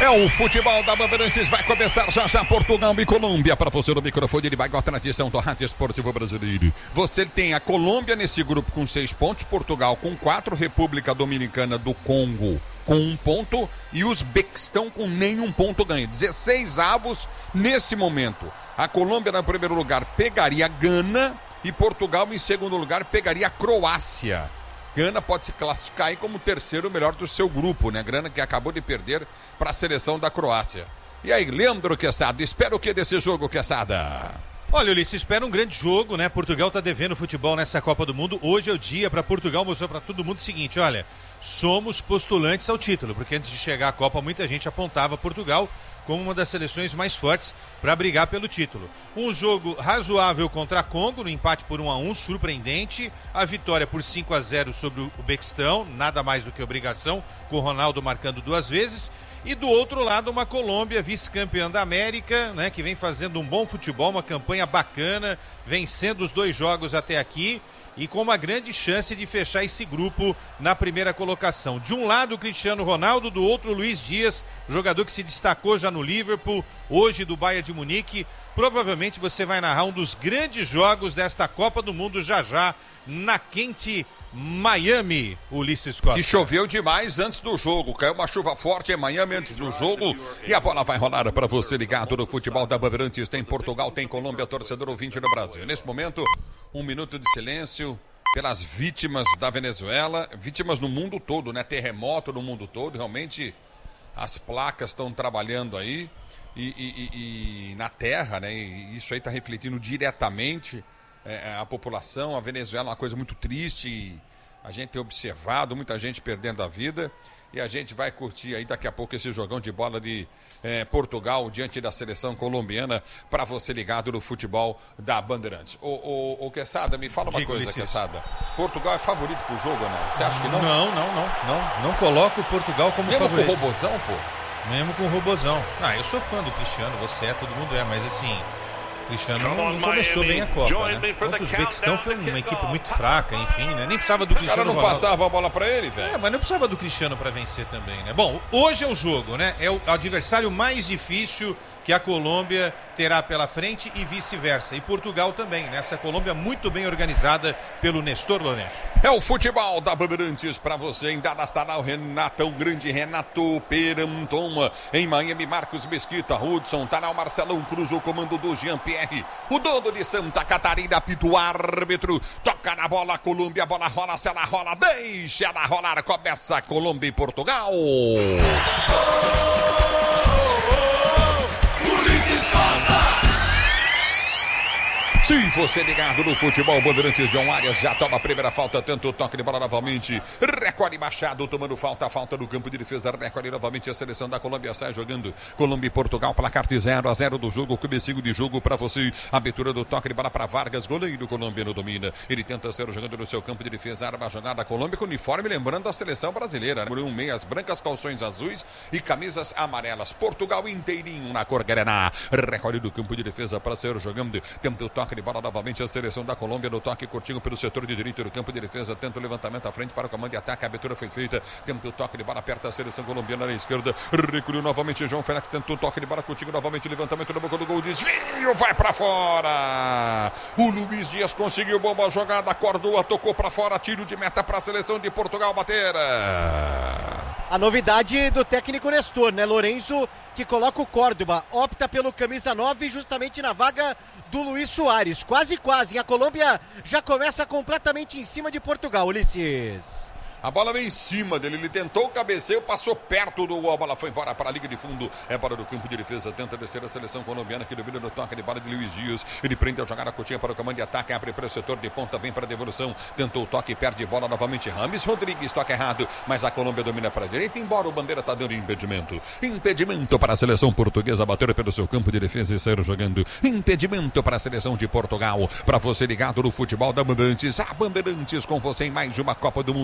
É o futebol da Bandeirantes, vai começar já Portugal e Colômbia. Para você no microfone, ele vai com a tradição do rádio esportivo brasileiro. Você tem a Colômbia nesse grupo com 6 pontos, Portugal com 4, República Dominicana do Congo com 1 ponto e os Uzbequistão com nenhum ponto ganho. 16 avos nesse momento. A Colômbia no primeiro lugar pegaria Gana e Portugal em segundo lugar pegaria a Croácia. Gana pode se classificar aí como o terceiro melhor do seu grupo, né? Gana que acabou de perder para a seleção da Croácia. E aí, Leandro Quesada, espera o que desse jogo, Quesada? Olha, Ulisses, espera um grande jogo, né? Portugal tá devendo futebol nessa Copa do Mundo. Hoje é o dia para Portugal mostrar para todo mundo o seguinte, olha, somos postulantes ao título, porque antes de chegar à Copa muita gente apontava Portugal como uma das seleções mais fortes para brigar pelo título. Um jogo razoável contra Congo, no empate por 1-1, surpreendente. A vitória por 5-0 sobre o Uzbequistão, nada mais do que obrigação, com o Ronaldo marcando 2 vezes. E do outro lado, uma Colômbia vice-campeã da América, né, que vem fazendo um bom futebol, uma campanha bacana, vencendo os 2 jogos até aqui e com uma grande chance de fechar esse grupo na primeira colocação. De um lado, o Cristiano Ronaldo, do outro, o Luiz Dias, jogador que se destacou já no Liverpool, hoje do Bayern de Munique. Provavelmente você vai narrar um dos grandes jogos desta Copa do Mundo já na quente Miami, Ulisses Costa. Que choveu demais antes do jogo, caiu uma chuva forte em Miami antes do jogo e a bola vai rolar para você ligado no futebol da Bandeirantes. Tem Portugal, tem Colômbia, torcedor ouvinte do Brasil. Nesse momento, 1 minuto de silêncio pelas vítimas da Venezuela, vítimas no mundo todo, né? Terremoto no mundo todo, realmente as placas estão trabalhando aí e na terra, né? E isso aí está refletindo diretamente a população. A Venezuela é uma coisa muito triste e a gente tem observado muita gente perdendo a vida e a gente vai curtir aí daqui a pouco esse jogão de bola de Portugal diante da seleção colombiana para você ligado no futebol da Bandeirantes. Ô Quesada, me fala uma coisa, Quesada. Portugal é favorito pro jogo, né? Você acha que não? Não coloco o Portugal como mesmo favorito. Com o robozão, pô? Mesmo com o robozão. Eu sou fã do Cristiano, você é, todo mundo é, mas assim, o Cristiano não começou bem a Copa, né? Contra o Uzbequistão foi uma equipe muito fraca, enfim, né? Nem precisava do Cristiano. O cara não passava a bola pra ele, velho. Mas não precisava do Cristiano pra vencer também, né? Bom, hoje é o jogo, né? É o adversário mais difícil que a Colômbia terá pela frente e vice-versa. E Portugal também, né? Essa Colômbia muito bem organizada pelo Nestor Lourenço. É o futebol da Bandeirantes para você. Em Dallas está lá o Renatão Grande, Renato Perantoma. Em Miami, Marcos Mesquita, Hudson, tá lá o Marcelão Cruz, o comando do Jean-Pierre. O dono de Santa Catarina, apita o árbitro. Toca na bola, Colômbia, a bola rola, se ela rola, deixa ela rolar. Começa Colômbia e Portugal. Se você ligado no futebol, Bandeirantes, John Arias já toma a primeira falta, tanto toque de bola novamente. Recolhe Machado tomando falta no campo de defesa. Recolhe novamente a seleção da Colômbia, sai jogando. Colômbia e Portugal, placar de 0-0 do jogo, comecinho de jogo para você. Abertura do toque de bola para Vargas, goleiro colombiano domina. Ele tenta ser jogando no seu campo de defesa, arma a jogada. Colômbia com uniforme lembrando a seleção brasileira. Meias brancas, calções azuis e camisas amarelas. Portugal inteirinho na cor grená. Recolhe do campo de defesa para ser jogando. Tenta o toque de bola novamente a seleção da Colômbia no toque curtinho pelo setor de direito do campo de defesa, tenta o levantamento à frente para o comando de ataque, a abertura foi feita, tenta o toque de bola, aperta a seleção colombiana na esquerda, recolheu novamente João Félix, tenta o toque de bola contigo novamente, levantamento na boca do gol, desvio, vai para fora, o Luiz Dias conseguiu bomba jogada, Córdoba tocou para fora, tiro de meta para a seleção de Portugal bater. A novidade do técnico Nestor, né? Lourenço, que coloca o Córdoba, opta pelo camisa 9 justamente na vaga do Luiz Soares. Quase. A Colômbia já começa completamente em cima de Portugal, Ulisses. A bola vem em cima dele, ele tentou o cabeceio, passou perto do gol, a bola foi embora para a linha de fundo, é para do campo de defesa, tenta descer a seleção colombiana que domina no toque de bola de Luiz Dias, ele prende a jogada curtinha para o comando de ataque, abre para o setor de ponta, vem para a devolução, tentou o toque, perde bola novamente, Rames Rodrigues, toque errado, mas a Colômbia domina para a direita, embora o Bandeira está dando impedimento para a seleção portuguesa bater pelo seu campo de defesa e sair jogando, impedimento para a seleção de Portugal, para você ligado no futebol da Bandeirantes, a Bandeirantes com você em mais uma Copa do Mundo desde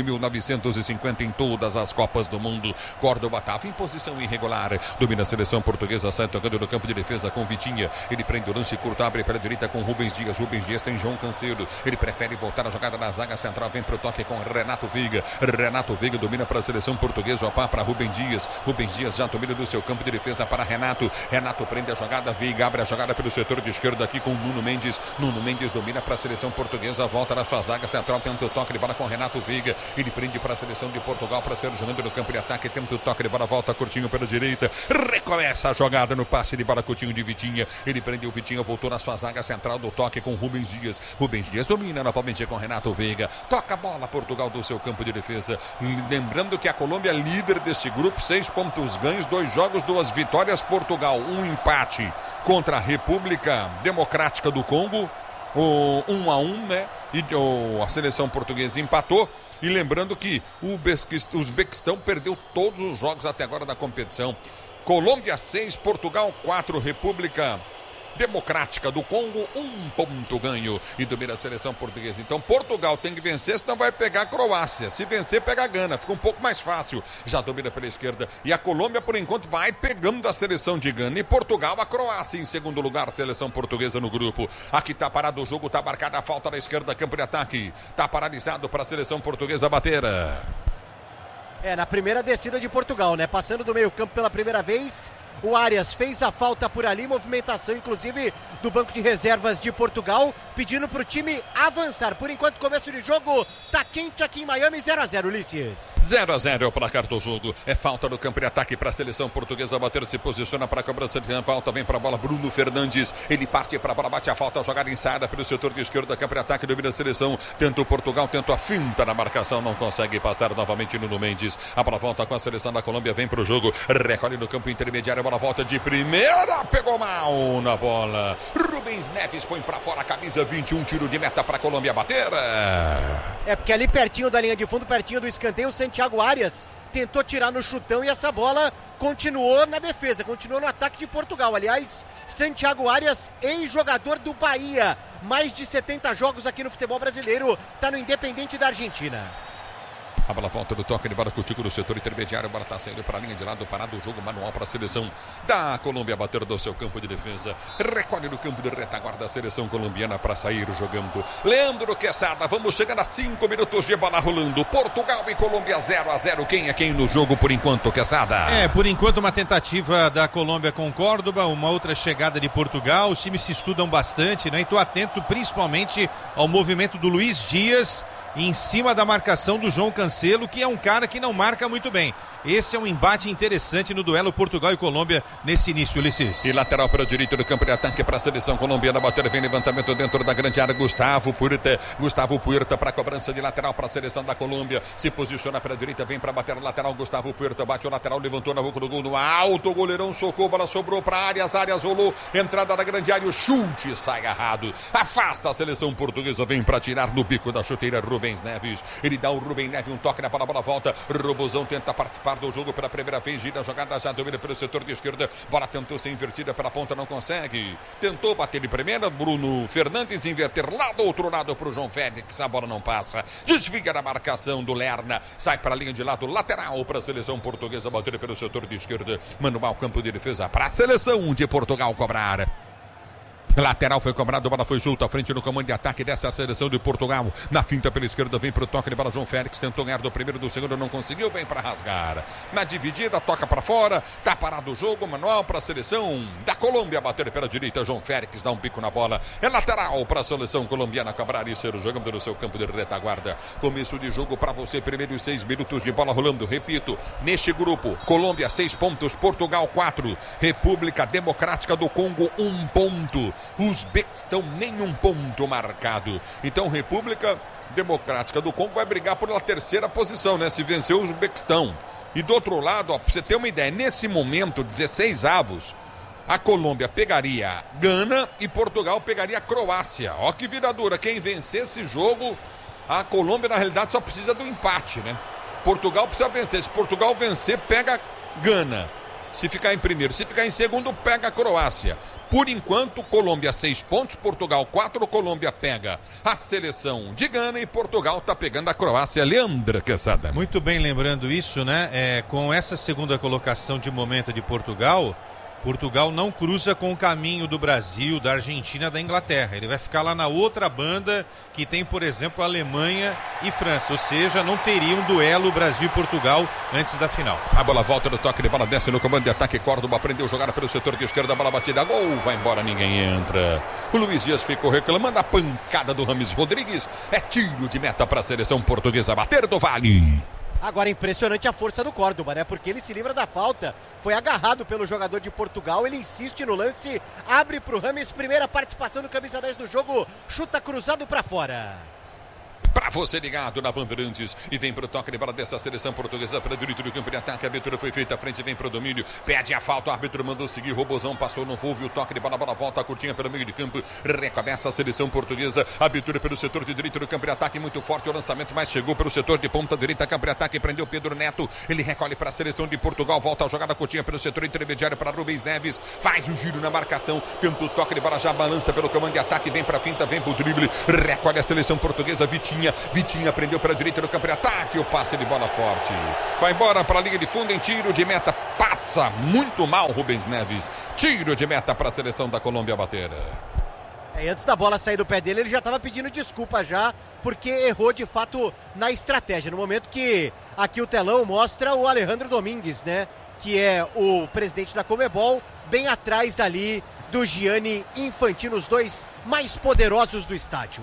1950 em todas as Copas do Mundo. Córdoba estava em posição irregular. Domina a seleção portuguesa, sai tocando no campo de defesa com Vitinha. Ele prende o lance curto, abre pela direita com Rubens Dias. Rubens Dias tem João Cancelo. Ele prefere voltar a jogada na zaga central. Vem pro toque com Renato Veiga. Renato Veiga domina para a seleção portuguesa. Opa, para Rubens Dias. Rubens Dias já domina do seu campo de defesa para Renato. Renato prende a jogada. Veiga abre a jogada pelo setor de esquerda aqui com Nuno Mendes. Nuno Mendes domina para a seleção portuguesa. Volta na sua zaga central. Tenta o toque de bola com Renato Veiga. Ele prende para a seleção de Portugal para ser jogando no campo de ataque. Tenta o toque de bola. Volta curtinho pela direita. Recomeça a jogada no passe de bola curtinho de Vitinha. Ele prende o Vitinha. Voltou na sua zaga central do toque com Rubens Dias. Rubens Dias domina novamente com Renato Veiga. Toca a bola Portugal do seu campo de defesa. Lembrando que a Colômbia é líder desse grupo. 6 pontos ganhos. 2 jogos, 2 vitórias. Portugal, 1 empate contra a República Democrática do Congo. 1-1, né? E a seleção portuguesa empatou. E lembrando que o Uzbequistão perdeu todos os jogos até agora da competição. Colômbia 6, Portugal 4, República Democrática do Congo, 1 ponto ganho e domina a seleção portuguesa. Então Portugal tem que vencer, senão vai pegar a Croácia. Se vencer, pega a Gana, fica um pouco mais fácil. Já domina pela esquerda. E a Colômbia, por enquanto, vai pegando da seleção de Gana. E Portugal, a Croácia em segundo lugar, seleção portuguesa no grupo. Aqui tá parado o jogo, tá marcada a falta na esquerda, campo de ataque. Tá paralisado para a seleção portuguesa bater. Na primeira descida de Portugal, né? Passando do meio campo pela primeira vez. O Arias fez a falta por ali, movimentação inclusive do banco de reservas de Portugal, pedindo para o time avançar. Por enquanto, começo de jogo, tá quente aqui em Miami, 0-0, Ulisses. 0-0 é o placar do jogo. É falta no campo de ataque para a seleção portuguesa bater, se posiciona para a cobrança de falta, vem para a bola Bruno Fernandes, ele parte para a bola, bate a falta, jogada ensaiada pelo setor de esquerda, campo de ataque, domina a seleção, tenta o Portugal, tenta a finta na marcação, não consegue passar novamente Nuno Mendes. A bola volta com a seleção da Colômbia, vem para o jogo, recolhe no campo intermediário, a bola volta de primeira, pegou mal na bola. Rubens Neves põe pra fora a camisa 21, tiro de meta pra Colômbia bater. Porque ali pertinho da linha de fundo, pertinho do escanteio, o Santiago Arias tentou tirar no chutão e essa bola continuou na defesa, continuou no ataque de Portugal. Aliás, Santiago Arias, ex-jogador do Bahia, mais de 70 jogos aqui no futebol brasileiro, tá no Independente da Argentina. A bola volta do toque de bola contigo no setor intermediário. A bola está saindo para a linha de lado, parado o jogo manual para a seleção da Colômbia bater do seu campo de defesa. Recolhe no campo de retaguarda a seleção colombiana para sair jogando. Leandro Quesada, vamos chegando a 5 minutos de bola rolando. Portugal e Colômbia 0-0. Quem é quem no jogo por enquanto, Quesada? Por enquanto uma tentativa da Colômbia com Córdoba, uma outra chegada de Portugal. Os times se estudam bastante, né? E estou atento principalmente ao movimento do Luiz Dias em cima da marcação do João Cancelo, que é um cara que não marca muito bem. Esse é um embate interessante no duelo Portugal e Colômbia nesse início, Ulisses. E lateral para o direito do campo de ataque para a seleção colombiana bater, vem levantamento dentro da grande área, Gustavo Puerta para a cobrança de lateral para a seleção da Colômbia, se posiciona para a direita, vem para bater a lateral, Gustavo Puerta bate o lateral, levantou na boca do gol, no alto, o goleirão socou, bola sobrou para Arias rolou, entrada na grande área, o chute sai agarrado, afasta a seleção portuguesa, vem para tirar no bico da chuteira Rubens Neves, ele dá o Rubens Neves um toque na bola volta, Robozão tenta participar do jogo pela primeira vez, gira a jogada, já domina pelo setor de esquerda, bola tentou ser invertida pela ponta, não consegue, tentou bater de primeira, Bruno Fernandes inverter lá do outro lado para o João Félix, a bola não passa, desvia da marcação do Lerna, sai para a linha de lado, lateral para a seleção portuguesa, bater pelo setor de esquerda, manual campo de defesa para a seleção de Portugal cobrar. Lateral foi cobrado, a bola foi junto à frente no comando de ataque dessa seleção de Portugal. Na finta pela esquerda, vem para o toque de bola. João Félix tentou ganhar do primeiro, do segundo, não conseguiu, vem para rasgar. Na dividida, toca para fora, tá parado o jogo, manual para a seleção da Colômbia. Bater pela direita, João Félix dá um pico na bola. É lateral para a seleção colombiana cobrar e ser jogando no seu campo de retaguarda. Começo de jogo para você, primeiros 6 minutos de bola rolando. Repito, neste grupo, Colômbia 6 pontos, Portugal 4, República Democrática do Congo 1 ponto. Uzbequistão nenhum ponto marcado. Então República Democrática do Congo vai brigar por uma terceira posição, né? Se vencer o Uzbequistão. E do outro lado, ó, pra você ter uma ideia, nesse momento, 16 avos, a Colômbia pegaria Gana e Portugal pegaria a Croácia. Ó que vida dura, quem vencer esse jogo, a Colômbia na realidade só precisa do empate, né? Portugal precisa vencer, se Portugal vencer, pega Gana. Se ficar em primeiro, se ficar em segundo, pega a Croácia. Por enquanto, Colômbia 6 pontos, Portugal 4, Colômbia pega a seleção de Gana e Portugal está pegando a Croácia. Leandra Quesada. Muito bem lembrando isso, né? Com essa segunda colocação de momento de Portugal não cruza com o caminho do Brasil, da Argentina, da Inglaterra. Ele vai ficar lá na outra banda que tem, por exemplo, Alemanha e França. Ou seja, não teria um duelo Brasil e Portugal antes da final. A bola volta no toque de bola, desce no comando de ataque. Córdoba prendeu, jogada pelo setor de esquerda, a bola batida, gol, vai embora, ninguém entra. O Luiz Dias ficou reclamando, a pancada do Rames Rodrigues. É tiro de meta para a seleção portuguesa bater do Vale. Agora, impressionante a força do Córdoba, né? Porque ele se livra da falta, foi agarrado pelo jogador de Portugal, ele insiste no lance, abre pro Rames, primeira participação do camisa 10 do jogo, chuta cruzado pra fora. Pra você ligado na Bandeirantes e vem pro toque de bola dessa seleção portuguesa para direito do campo de ataque. A abertura foi feita à frente, vem pro domínio, pede a falta, o árbitro mandou seguir, Robozão passou, não houve o toque de bola, a bola volta curtinha pelo meio de campo, recomeça a seleção portuguesa, abertura pelo setor de direito do campo de ataque, muito forte o lançamento, mas chegou pelo setor de ponta direita, campo de ataque, prendeu Pedro Neto, ele recolhe para a seleção de Portugal, volta a jogada curtinha pelo setor intermediário para Rubens Neves, faz o giro na marcação, tenta o toque de bola, já balança pelo comando de ataque, vem pra finta, vem pro drible, recolhe a seleção portuguesa, Vitinha prendeu para a direita do campo de ataque, o passe de bola forte. Vai embora para a linha de fundo em tiro de meta. Passa muito mal Rubens Neves. Tiro de meta para a seleção da Colômbia bater. Antes da bola sair do pé dele, ele já estava pedindo desculpa já, porque errou de fato na estratégia. No momento que aqui o telão mostra o Alejandro Domingues, né? Que é o presidente da Conmebol, bem atrás ali do Gianni Infantino, os dois mais poderosos do estádio.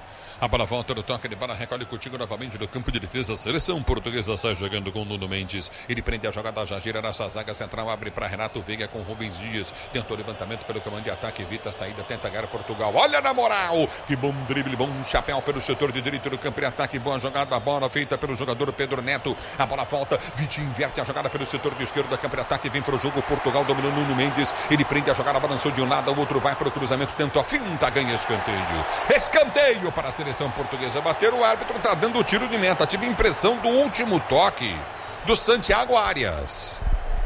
A bola volta no toque de bola, recolhe contigo novamente do campo de defesa. A seleção portuguesa sai jogando com o Nuno Mendes. Ele prende a jogada, já gira na sua zaga central, abre para Renato Veiga com Rubens Dias. Tentou levantamento pelo comando de ataque, evita a saída, tenta ganhar Portugal. Olha na moral! Que bom drible, bom chapéu pelo setor de direito do campo de ataque. Boa jogada, a bola feita pelo jogador Pedro Neto. A bola volta, Vitinho inverte a jogada pelo setor de esquerdo do campo de ataque. Vem para o jogo, Portugal dominou Nuno Mendes. Ele prende a jogada, balançou de um lado, o outro vai para o cruzamento, tentou a finta, ganha escanteio. Escanteio para a seleção portuguesa bater, o árbitro está dando o tiro de meta. Tive a impressão do último toque do Santiago Arias.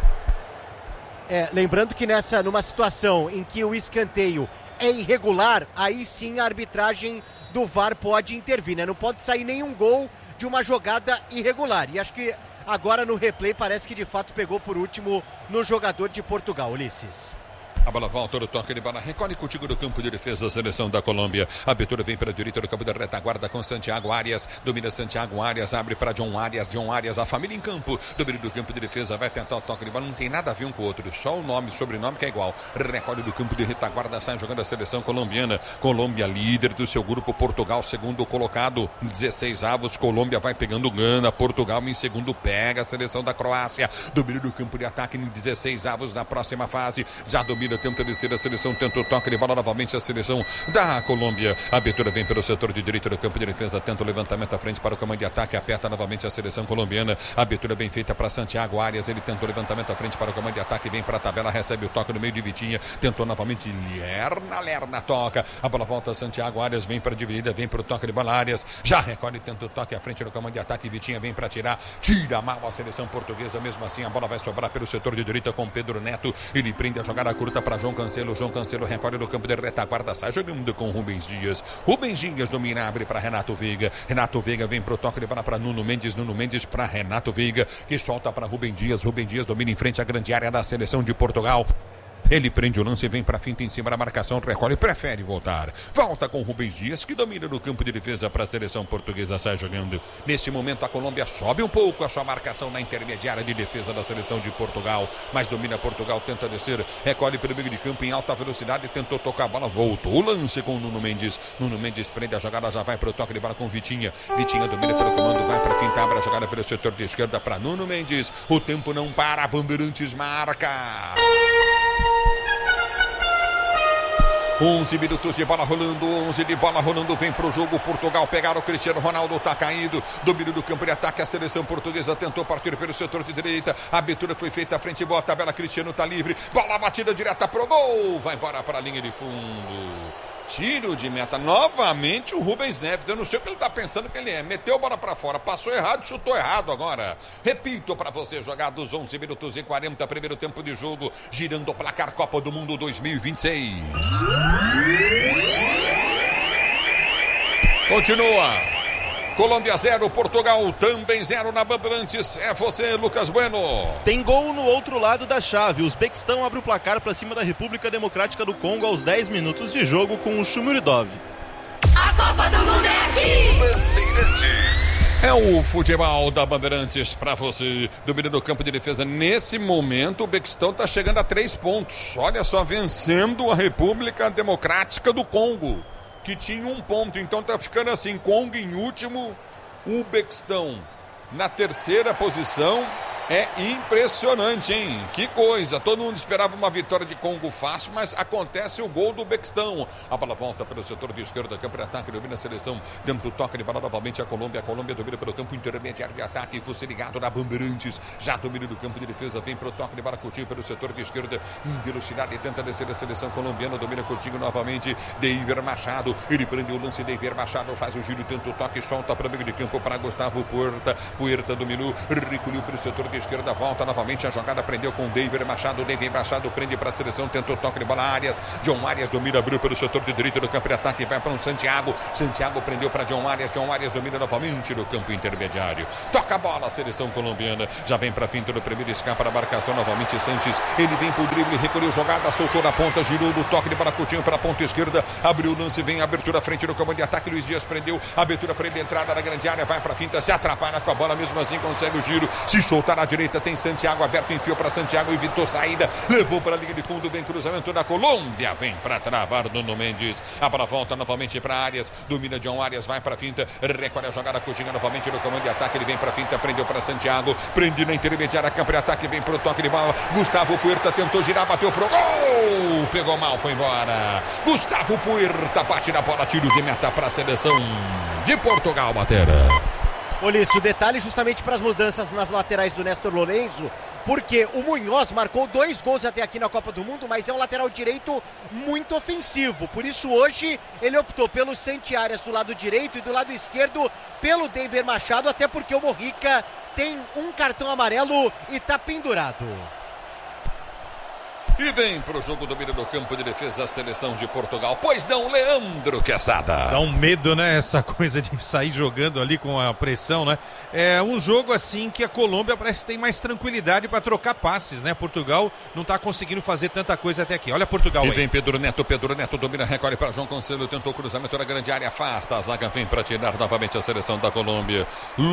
Lembrando que numa situação em que o escanteio é irregular, aí sim a arbitragem do VAR pode intervir, né? Não pode sair nenhum gol de uma jogada irregular. E acho que agora no replay parece que de fato pegou por último no jogador de Portugal, Ulisses. A bola volta no toque de bola, recolhe contigo do campo de defesa, a seleção da Colômbia. A abertura vem para a direita do campo da retaguarda com Santiago Arias. Domina Santiago Arias, abre para John Arias, a família em campo. Domina do campo de defesa, vai tentar o toque de bola. Não tem nada a ver um com o outro, só o nome, sobrenome que é igual. Recolhe do campo de retaguarda, sai jogando a seleção colombiana. Colômbia líder do seu grupo, Portugal segundo colocado, 16 avos. Colômbia vai pegando Gana, Portugal em segundo pega a seleção da Croácia. Domina do campo de ataque em 16 avos na próxima fase. Já domina, tenta descer a seleção, tenta o toque de bola novamente a seleção da Colômbia. A abertura vem pelo setor de direita do campo de defesa, tenta o levantamento à frente para o comando de ataque, aperta novamente a seleção colombiana. A abertura bem feita para Santiago Arias, ele tentou o levantamento à frente para o comando de ataque, vem para a tabela, recebe o toque no meio de Vitinha, tentou novamente, Lerna toca, a bola volta a Santiago Arias, vem para a dividida, vem para o toque de bola Arias, já recolhe, tenta o toque à frente no comando de ataque, Vitinha vem para tirar, tira mal a seleção portuguesa, mesmo assim a bola vai sobrar pelo setor de direita com Pedro Neto, ele prende a jogada curta para João Cancelo recolhe do campo de retaguarda, sai jogando com Rubens Dias. Rubens Dias domina, abre para Renato Veiga. Renato Veiga vem pro toque de bola para Nuno Mendes para Renato Veiga, que solta para Rubens Dias. Rubens Dias domina em frente à grande área da seleção de Portugal. Ele prende o lance e vem para a finta em cima da marcação, recolhe, prefere voltar. Volta com Rubens Dias, que domina no campo de defesa para a seleção portuguesa, sai jogando. Nesse momento a Colômbia sobe um pouco a sua marcação na intermediária de defesa da seleção de Portugal, mas domina Portugal, tenta descer, recolhe pelo meio de campo em alta velocidade, tentou tocar a bola, voltou o lance com o Nuno Mendes. Nuno Mendes prende a jogada, já vai para o toque de bola com Vitinha. Vitinha domina pelo comando, vai para a finta, abre a jogada pelo setor de esquerda para Nuno Mendes. O tempo não para, Bandeirantes marca. 11 minutos de bola rolando, 11 de bola rolando, vem pro jogo, Portugal pegar o Cristiano Ronaldo, tá caído, domínio do campo de ataque, a seleção portuguesa tentou partir pelo setor de direita, a abertura foi feita à frente, boa tabela, Cristiano tá livre, bola batida direta pro gol, vai embora para a linha de fundo. Tiro de meta. Novamente o Rubens Neves. Eu não sei o que ele tá pensando que ele é. Meteu a bola pra fora. Passou errado, chutou errado agora. Repito pra você, jogados 11 minutos e 40, primeiro tempo de jogo. Girando o placar Copa do Mundo 2026. Continua. Colômbia 0, Portugal também 0 na Bandeirantes. É você, Lucas Bueno. Tem gol no outro lado da chave. O Uzbequistão abre o placar para cima da República Democrática do Congo aos 10 minutos de jogo com o Shumuridov. A Copa do Mundo é aqui! Bandeirantes. É o futebol da Bandeirantes para você. Domínio do campo de defesa. Nesse momento, o Uzbequistão está chegando a 3 pontos. Olha só, vencendo a República Democrática do Congo, que tinha 1 ponto, então tá ficando assim, Congo em último, Uzbequistão na terceira posição. É impressionante, hein? Que coisa, todo mundo esperava uma vitória de Congo fácil, mas acontece o gol do Uzbequistão. A bola volta pelo setor de esquerda, campo de ataque, domina a seleção, dentro do toque de bola novamente a Colômbia domina pelo campo intermediário de ataque, você ligado na Bandeirantes, já domina do campo de defesa, vem pro toque de bola, Coutinho pelo setor de esquerda, em velocidade, tenta descer a seleção colombiana, domina Coutinho novamente, Deiver Machado, ele prende o lance, Deiver Machado faz o giro, tenta o toque, solta para o meio de campo para Gustavo Puerta dominou, recolheu pelo setor de esquerda, volta novamente a jogada, prendeu com o Deiver Machado prende para a seleção, tentou toque de bola, Arias, John Arias domina, abriu pelo setor de direito do campo de ataque, vai para um Santiago prendeu para John Arias domina novamente no campo intermediário, toca a bola, a seleção colombiana, já vem para finta do primeiro, escapa da marcação novamente, Sanches, ele vem pro drible, recolheu jogada, soltou na ponta, girou do toque de bola, Coutinho para a ponta esquerda, abriu o lance, vem a abertura à frente do campo de ataque, Luiz Dias prendeu, abertura para ele, entrada na grande área, vai para a finta, se atrapalha com a bola, mesmo assim consegue o giro, se soltar na direita, tem Santiago aberto, enfiou para Santiago, evitou saída, levou para a linha de fundo, vem cruzamento da Colômbia, vem para travar Nuno Mendes, a bola volta novamente para Arias, domina John Arias, vai para a finta, recolhe a jogada, Coutinho novamente no comando de ataque, ele vem para a finta, prendeu para Santiago, prende na intermediária, campo de ataque, vem para o toque de bola, Gustavo Puerta tentou girar, bateu pro gol, pegou mal, foi embora, Gustavo Puerta bate na bola, tiro de meta para a seleção de Portugal, Batera. Olício, o detalhe justamente para as mudanças nas laterais do Néstor Lourenço, porque o Munhoz marcou 2 gols até aqui na Copa do Mundo, mas é um lateral direito muito ofensivo, por isso hoje ele optou pelo Santi Arias do lado direito e do lado esquerdo pelo Deiver Machado, até porque o Mojica tem um cartão amarelo e está pendurado. E vem pro jogo do meio do campo de defesa a seleção de Portugal. Pois não, Leandro Quesada. Dá um medo, né? Essa coisa de sair jogando ali com a pressão, né? É um jogo assim que a Colômbia parece que tem mais tranquilidade para trocar passes, né? Portugal não tá conseguindo fazer tanta coisa até aqui. Olha Portugal aí. E vem Pedro Neto domina, recolhe para João Cancelo, tentou cruzamento na grande área, afasta, a zaga vem para tirar novamente a seleção da Colômbia.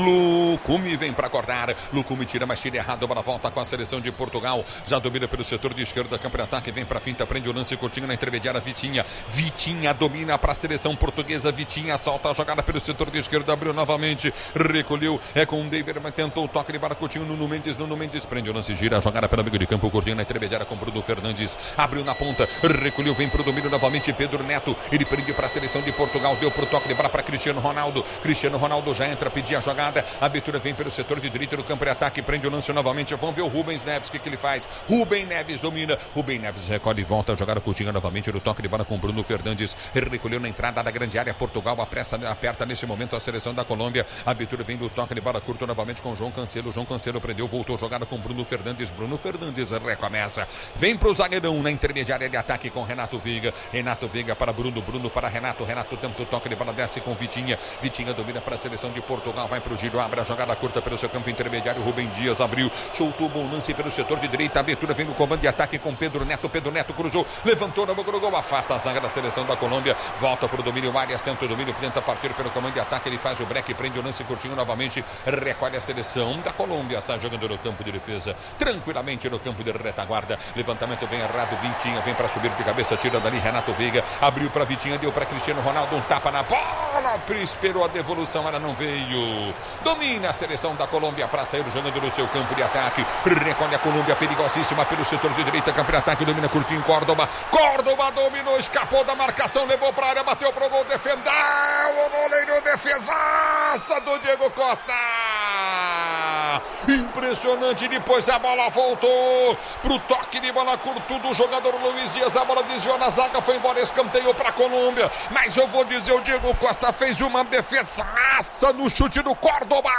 Lucumi vem para cortar, Lucumi tira, mas tira errado, a bola volta com a seleção de Portugal, já domina pelo setor de esquerda, campo de ataque, vem para a finta, prende o lance, Coutinho na intermediária, Vitinha domina para a seleção portuguesa, Vitinha solta a jogada pelo setor de esquerda, abriu novamente, recolheu, é com o David, mas tentou o toque de bola, Coutinho, Nuno Mendes prende o lance, gira a jogada pelo meio de campo, Coutinho na intermediária com Bruno Fernandes, abriu na ponta, recolheu, vem para o domínio novamente, Pedro Neto, ele prende para a seleção de Portugal, deu para o toque de bola para Cristiano Ronaldo já entra, pedir a jogada, a abertura vem pelo setor de direito do campo de ataque, prende o lance novamente, vamos ver o Rubens Neves, o que ele faz, Rubem Neves domina, Rubem Neves recolhe e volta a jogar a Coutinho novamente no toque de bola com Bruno Fernandes, recolheu na entrada da grande área, Portugal aperta nesse momento a seleção da Colômbia, a abertura vem do toque de bola curto novamente com João Cancelo prendeu, voltou a jogada com Bruno Fernandes recomeça, vem pro zagueirão na intermediária de ataque com Renato Veiga para Bruno para Renato tenta o toque de bola, desce com Vitinha domina para a seleção de Portugal, vai pro giro, abre a jogada curta pelo seu campo intermediário, Rubem Dias abriu, soltou o bom lance pelo setor de direita, a abertura vem no comando de ataque com Pedro Neto cruzou, levantou na boca do gol, afasta a zaga da seleção da Colômbia, volta pro domínio, Arias tenta o domínio, tenta partir pelo comando de ataque, ele faz o break, prende o lance curtinho novamente, recolhe a seleção da Colômbia, sai jogando no campo de defesa, tranquilamente no campo de retaguarda, levantamento vem errado, Vitinha vem para subir de cabeça, tira dali Renato Veiga, abriu para Vitinha, deu para Cristiano Ronaldo, um tapa na bola, esperou a devolução, ela não veio, domina a seleção da Colômbia para sair jogando no seu campo de ataque, recolhe a Colômbia perigosíssima pelo setor de direita, campo de ataque, domina curtinho, Córdoba dominou, escapou da marcação, levou para a área, bateu pro gol, defendeu o goleiro, defesaça do Diego Costa, impressionante, depois a bola voltou pro toque de bola curto do jogador Luiz Dias, a bola desviou na zaga, foi embora, escanteio pra Colômbia, mas eu vou dizer, o Diego Costa fez uma defesaça no chute do Córdoba.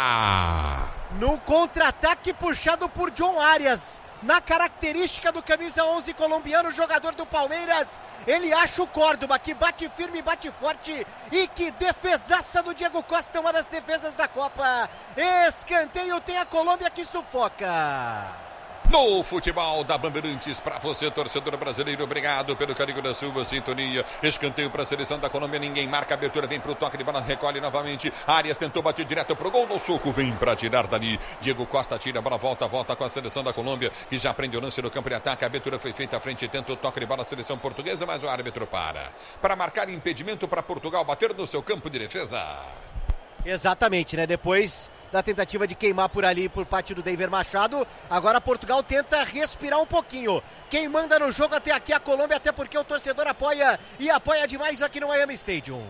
Num contra-ataque puxado por John Arias, na característica do camisa 11 colombiano, jogador do Palmeiras, ele acha o Córdoba, que bate firme, bate forte, e que defesaça do Diego Costa, uma das defesas da Copa. Escanteio, tem a Colômbia que sufoca. No futebol da Bandeirantes, para você, torcedor brasileiro, obrigado pelo carinho da sua sintonia. Escanteio para a seleção da Colômbia, ninguém marca, abertura, vem pro toque de bola, recolhe novamente. Arias tentou bater direto pro gol, no soco, vem para tirar dali. Diego Costa tira a bola, volta com a seleção da Colômbia, que já prende o lance no campo de ataque. A abertura foi feita à frente, tenta o toque de bola, a seleção portuguesa, mas o árbitro para marcar impedimento para Portugal bater no seu campo de defesa. Exatamente, né? Depois da tentativa de queimar por ali por parte do David Machado, agora Portugal tenta respirar um pouquinho. Quem manda no jogo até aqui é a Colômbia, até porque o torcedor apoia e apoia demais aqui no Miami Stadium.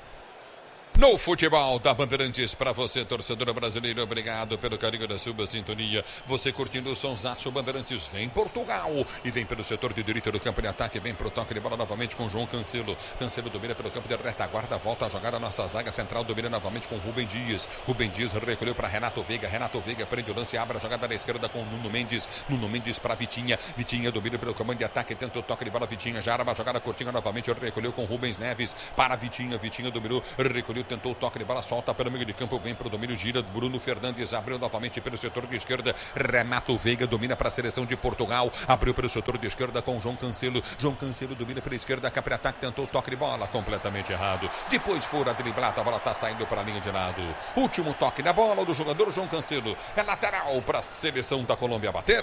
No futebol da Bandeirantes, para você, torcedor brasileiro, obrigado pelo carinho da sua sintonia. Você curtindo o sonsaço Bandeirantes, vem Portugal e vem pelo setor de direita do campo de ataque, vem pro toque de bola novamente com João Cancelo. Cancelo domina pelo campo de retaguarda, volta a jogar a nossa zaga central, domina novamente com Rubem Dias. Rubem Dias recolheu para Renato Veiga prende o lance, abre a jogada da esquerda com Nuno Mendes para Vitinha. Vitinha domina pelo comando de ataque, tenta o toque de bola, Vitinha já arma a jogada curtinha novamente, recolheu com Rubens Neves para Vitinha dominou, recolheu, tentou o toque de bola, solta pelo meio de campo, vem pro domínio, gira, Bruno Fernandes abriu novamente pelo setor de esquerda, Renato Veiga domina para a seleção de Portugal, abriu pelo setor de esquerda com João Cancelo domina pela esquerda, cá para ataque, tentou o toque de bola, completamente errado, depois fora driblado, a bola tá saindo para a linha de lado, último toque na bola do jogador João Cancelo, é lateral para a seleção da Colômbia bater.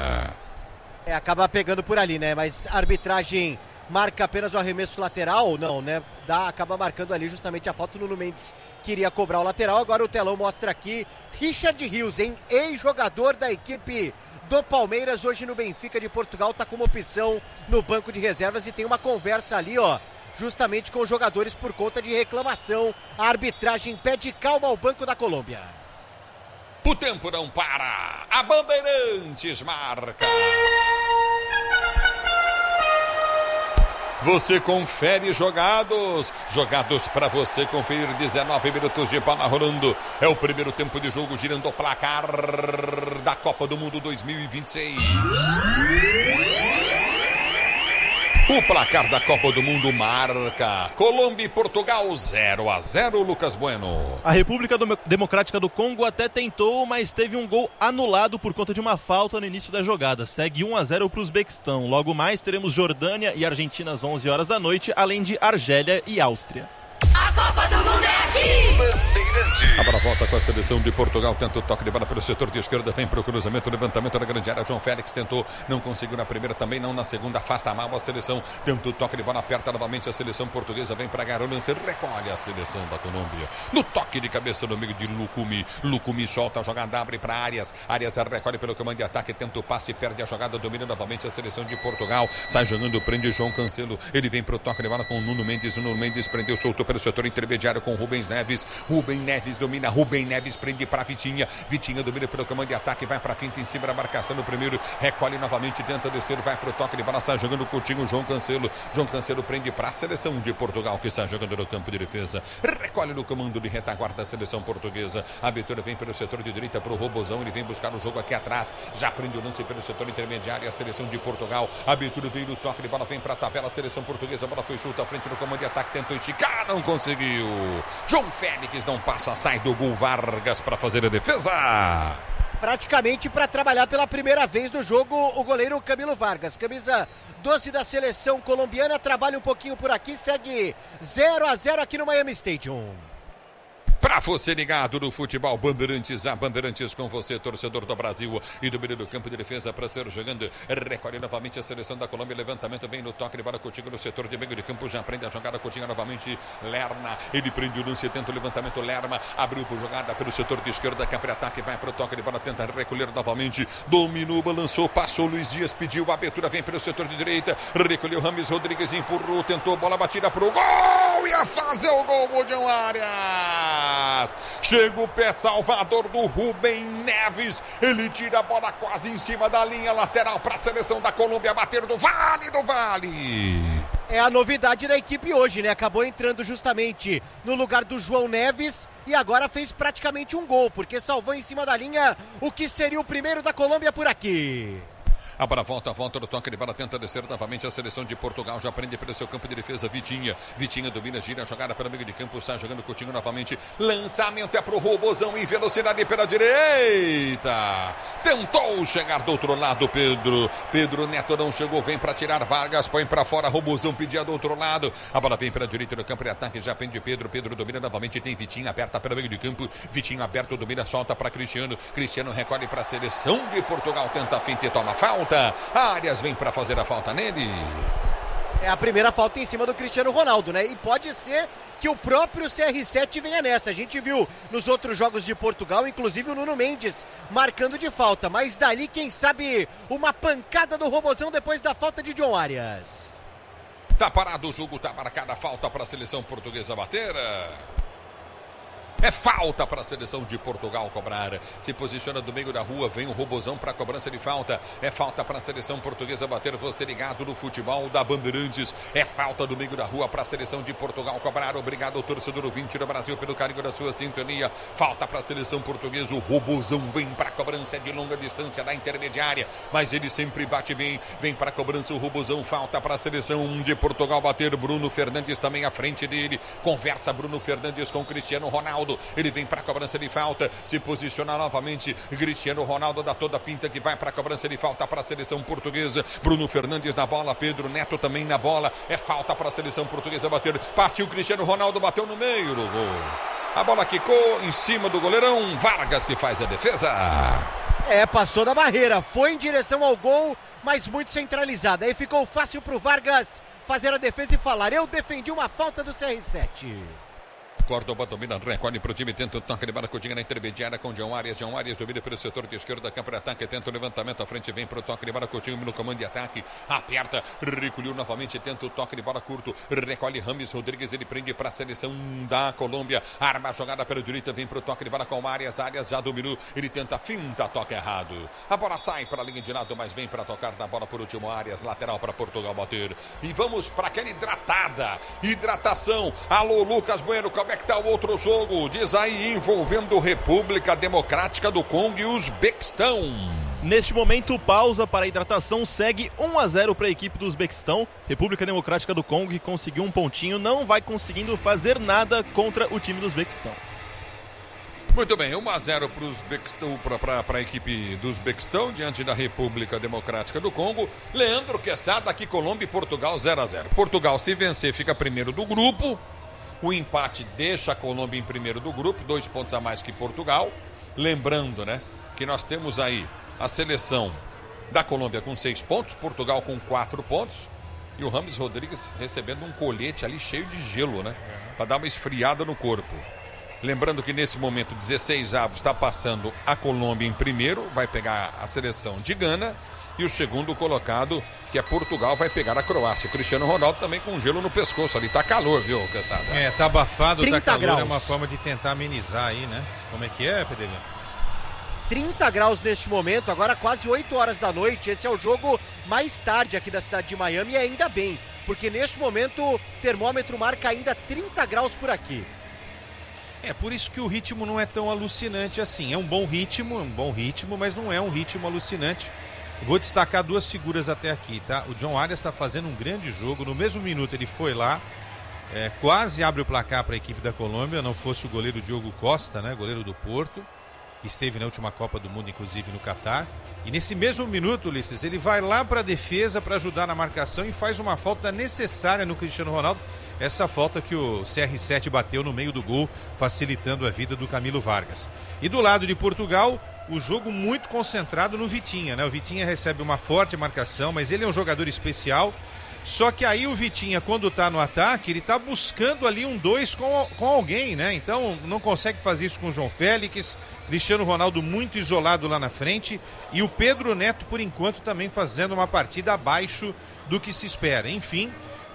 Acaba pegando por ali, né, mas a arbitragem marca apenas o arremesso lateral, não, né? Acaba marcando ali justamente a falta. O Nuno Mendes queria cobrar o lateral. Agora o telão mostra aqui Richard Rios, ex-jogador da equipe do Palmeiras, hoje no Benfica de Portugal, está como opção no banco de reservas e tem uma conversa ali, ó, justamente com os jogadores por conta de reclamação. A arbitragem pede calma ao banco da Colômbia. O tempo não para, a Bandeirantes marca. Você confere jogados para você conferir. 19 minutos de bola rolando. É o primeiro tempo de jogo, girando o placar da Copa do Mundo 2026. O placar da Copa do Mundo marca Colômbia e Portugal 0-0, Lucas Bueno. A República Democrática do Congo até tentou, mas teve um gol anulado por conta de uma falta no início da jogada. Segue 1-0 para o Uzbequistão. Logo mais teremos Jordânia e Argentina às 11 horas da noite, além de Argélia e Áustria. A Copa do Mundo é aqui! A bola volta com a seleção de Portugal, tenta o toque de bola pelo setor de esquerda, vem para o cruzamento, levantamento da grande área, João Félix tentou, não conseguiu na primeira, também não na segunda, afasta mal a seleção, tenta o toque de bola, aperta novamente a seleção portuguesa, vem para Garolance, recolhe a seleção da Colômbia, no toque de cabeça no meio de Lucumi solta a jogada, abre para Arias recolhe pelo comando de ataque, tenta o passe, perde a jogada, domina novamente a seleção de Portugal, sai jogando, prende João Cancelo, ele vem para o toque de bola com o Nuno Mendes prendeu, soltou pelo setor intermediário com Rubens Neves domina, Rubem Neves prende para Vitinha domina pelo comando de ataque, vai para finta em cima da marcação no primeiro, recolhe novamente, tenta descer, vai para o toque de bola, sai jogando curtinho João Cancelo prende para a seleção de Portugal, que está jogando no campo de defesa, recolhe no comando de retaguarda da seleção portuguesa, a abertura vem pelo setor de direita para o Robozão, ele vem buscar o jogo aqui atrás, já prende o lance pelo setor intermediário, a seleção de Portugal, a abertura veio no toque de bola, vem para a tabela, a seleção portuguesa, a bola foi solta à frente no comando de ataque, tentou esticar, não conseguiu, João Félix não passa, sai do gol Vargas para fazer a defesa. Praticamente para trabalhar pela primeira vez no jogo o goleiro Camilo Vargas, camisa 12 da seleção colombiana, trabalha um pouquinho por aqui, segue 0-0 aqui no Miami Stadium. Para você ligado no futebol Bandeirantes, a Bandeirantes com você, torcedor do Brasil e do meio do campo de defesa para ser jogando, recolhe novamente a seleção da Colômbia, levantamento bem no toque de bola, Coutinho no setor de meio de campo, já prende a jogada, Coutinho novamente, Lerma, ele prende o lance, tenta o levantamento, Lerma, abriu por jogada pelo setor de esquerda, que para ataque, vai para o toque de bola, tenta recolher novamente, dominou, balançou, passou, Luiz Dias pediu a abertura, vem pelo setor de direita, recolheu Rames Rodrigues, empurrou, tentou, bola batida para o gol, ia fazer o gol, João Arias! atrás. Chega o pé salvador do Rubem Neves. Ele tira a bola quase em cima da linha lateral para a seleção da Colômbia bater do Vale. É a novidade da equipe hoje, né? Acabou entrando justamente no lugar do João Neves e agora fez praticamente um gol, porque salvou em cima da linha o que seria o primeiro da Colômbia por aqui. A bola volta do toque de bola, tenta descer novamente a seleção de Portugal, já prende pelo seu campo de defesa Vitinha domina, gira a jogada pelo meio de campo, sai jogando Coutinho novamente, lançamento é pro Robozão em velocidade pela direita, tentou chegar do outro lado Pedro Neto não chegou, vem para tirar Vargas, põe para fora, Robozão pedia do outro lado, a bola vem pela direita no campo de ataque, já prende Pedro domina novamente, tem Vitinha, aperta pelo meio de campo, Vitinho aberto, domina, solta para Cristiano recolhe para a seleção de Portugal, tenta a finta e toma falta. Arias vem para fazer a falta nele. É a primeira falta em cima do Cristiano Ronaldo, né? E pode ser que o próprio CR7 venha nessa. A gente viu nos outros jogos de Portugal, inclusive o Nuno Mendes marcando de falta. Mas dali, quem sabe, uma pancada do Robozão depois da falta de John Arias. Tá parado o jogo, tá marcada a falta para a seleção portuguesa bater. É falta para a seleção de Portugal cobrar. Se posiciona do meio da rua, vem o Robozão para a cobrança de falta. É falta para a seleção portuguesa bater. Você ligado no futebol da Bandeirantes. É falta do meio da rua para a seleção de Portugal cobrar. Obrigado, torcedor ouvinte do Brasil, pelo carinho da sua sintonia. Falta para a seleção portuguesa. O Robozão vem para a cobrança de longa distância da intermediária. Mas ele sempre bate bem. Vem para a cobrança o Robozão. Falta para a seleção de Portugal bater. Bruno Fernandes também à frente dele. Conversa Bruno Fernandes com Cristiano Ronaldo. Ele vem para a cobrança de falta, se posiciona novamente, Cristiano Ronaldo dá toda a pinta que vai para a cobrança de falta para a seleção portuguesa, Bruno Fernandes na bola, Pedro Neto também na bola, é falta para a seleção portuguesa bater, partiu Cristiano Ronaldo, bateu no meio do gol, a bola quicou em cima do goleirão, Vargas que faz a defesa. Passou da barreira, foi em direção ao gol, mas muito centralizada, aí ficou fácil para o Vargas fazer a defesa e falar, eu defendi uma falta do CR7. Córdoba domina, recolhe para o time, tenta o toque de bola, Coutinho na intermediária com John Arias domina pelo setor de esquerda, campo de ataque, tenta o levantamento à frente, vem para o toque de bola, Coutinho no comando de ataque, aperta, recolheu novamente, tenta o toque de bola curto, recolhe Rames Rodrigues, ele prende para a seleção da Colômbia, arma a jogada pela direita, vem para o toque de bola com Arias já dominou, ele tenta finta, toque errado, a bola sai para a linha de lado, mas vem para tocar na bola por último, Arias, lateral para Portugal bater, e vamos para aquela hidratação, alô Lucas Bueno, como é que tá o outro jogo? Diz aí, envolvendo República Democrática do Congo e Uzbequistão. Neste momento, pausa para a hidratação, segue 1-0 para a equipe do Uzbequistão. República Democrática do Congo, que conseguiu um pontinho, não vai conseguindo fazer nada contra o time do Uzbequistão. Muito bem, 1-0 para a equipe do Uzbequistão, diante da República Democrática do Congo. Leandro Quesada, aqui Colômbia e Portugal 0-0. Portugal, se vencer, fica primeiro do grupo. O empate deixa a Colômbia em primeiro do grupo, 2 pontos a mais que Portugal. Lembrando, né, que nós temos aí a seleção da Colômbia com 6 pontos, Portugal com 4 pontos. E o Rames Rodrigues recebendo um colete ali cheio de gelo, né, para dar uma esfriada no corpo. Lembrando que nesse momento 16 avos está passando a Colômbia em primeiro, vai pegar a seleção de Gana. E o segundo colocado, que é Portugal, vai pegar a Croácia. O Cristiano Ronaldo também com gelo no pescoço ali. Tá calor, viu, Caçada? Tá abafado, 30 tá calor. graus. É uma forma de tentar amenizar aí, né? Como é que é, Pedelino? 30 graus neste momento, agora quase 8 horas da noite. Esse é o jogo mais tarde aqui da cidade de Miami e ainda bem, porque neste momento o termômetro marca ainda 30 graus por aqui. Por isso que o ritmo não é tão alucinante assim. É um bom ritmo, mas não é um ritmo alucinante. Vou destacar 2 figuras até aqui, tá? O John Arias está fazendo um grande jogo. No mesmo minuto ele foi lá, quase abre o placar para a equipe da Colômbia, não fosse o goleiro Diogo Costa, né? Goleiro do Porto, que esteve na última Copa do Mundo, inclusive no Catar. E nesse mesmo minuto, Ulisses, ele vai lá para a defesa para ajudar na marcação e faz uma falta necessária no Cristiano Ronaldo. Essa falta que o CR7 bateu no meio do gol, facilitando a vida do Camilo Vargas. E do lado de Portugal, o jogo muito concentrado no Vitinha, né? O Vitinha recebe uma forte marcação, mas ele é um jogador especial. Só que aí o Vitinha, quando tá no ataque, ele tá buscando ali um 2 com alguém, né? Então não consegue fazer isso com o João Félix, Cristiano Ronaldo muito isolado lá na frente e o Pedro Neto, por enquanto, também fazendo uma partida abaixo do que se espera. Enfim,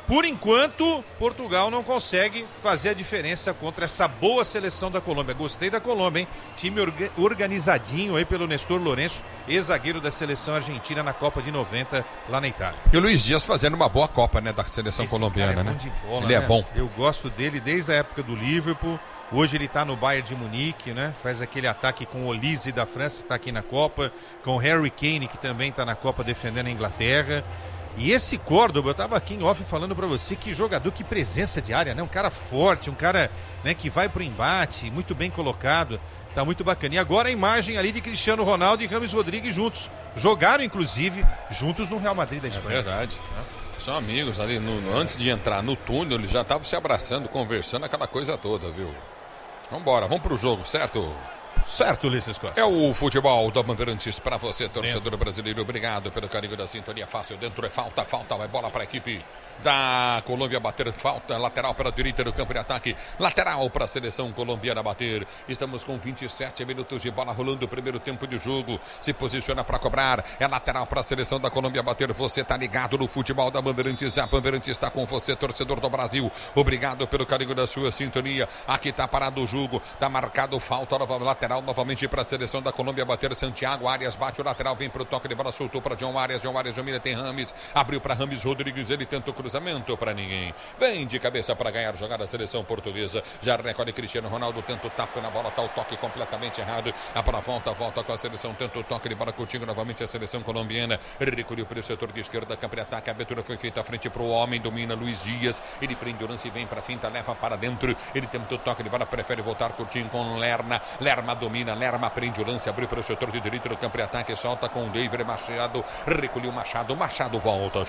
por enquanto, Portugal não consegue fazer a diferença contra essa boa seleção da Colômbia. Gostei da Colômbia, hein? Time organizadinho aí pelo Nestor Lourenço, ex-zagueiro da seleção argentina na Copa de 90 lá na Itália. E o Luiz Dias fazendo uma boa Copa, né, da seleção colombiana, né? Bola, ele é bom. Eu gosto dele desde a época do Liverpool. Hoje ele está no Bayern de Munique, né? Faz aquele ataque com o Olise da França, está aqui na Copa, com o Harry Kane, que também está na Copa defendendo a Inglaterra. E esse Córdoba, eu estava aqui em off falando para você, que jogador, que presença de área, né? Um cara forte, um cara, né, que vai pro embate, muito bem colocado, tá muito bacana. E agora a imagem ali de Cristiano Ronaldo e James Rodrigues juntos. Jogaram, inclusive, juntos no Real Madrid da Espanha. É verdade. São amigos ali, antes de entrar no túnel, eles já estavam se abraçando, conversando, aquela coisa toda, viu? Vambora, vamos pro jogo, certo? Certo, Ulisses Costa. É o futebol da Bandeirantes para você, torcedor brasileiro. Obrigado pelo carinho da sintonia. Fácil, dentro é falta, vai bola para a equipe da Colômbia bater, falta, lateral para a direita do campo de ataque, lateral para a seleção colombiana bater. Estamos com 27 minutos de bola rolando, o primeiro tempo de jogo. Se posiciona para cobrar, é lateral para a seleção da Colômbia bater. Você tá ligado no futebol da Bandeirantes, a Bandeirantes está com você, torcedor do Brasil. Obrigado pelo carinho da sua sintonia. Aqui tá parado o jogo, tá marcado falta, lateral novamente para a seleção da Colômbia bater. Santiago Arias bate o lateral, vem para o toque de bola, soltou para John Arias domina, tem Rames, abriu para Rames Rodrigues, ele tenta o cruzamento para ninguém, vem de cabeça para ganhar jogada a seleção portuguesa, já recolhe Cristiano Ronaldo, tenta o tapo na bola, tá o toque completamente errado, a bola volta com a seleção, tenta o toque de bola contigo novamente a seleção colombiana, recolheu para o setor de esquerda, campo de ataque, a abertura foi feita à frente para o homem, domina Luiz Dias, ele prende o lance e vem para a finta, leva para dentro, ele tenta o toque de bola, prefere voltar curtinho com Lerma domina, Lerma prende o lance, abriu para o setor de direito do campo de ataque, solta com o David Machado, recolheu Machado volta.